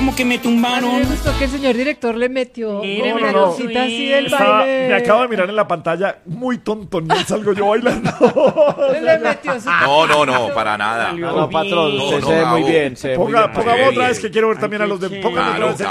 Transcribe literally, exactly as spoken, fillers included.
como que me A mí tumbaron. me gustó que el señor director le metió Mire, una no, no. cosita así del Estaba- baile. me acabo de mirar en la pantalla, muy tonto, ni salgo yo bailando. Le metió su... No, no, no, para nada. No, no, patrón, No, usted no, se ve muy bravo. bien. Se ve muy Ponga, bien. pongamos Sí. otra vez que quiero ver también a los de. Póngame Claro, otra vez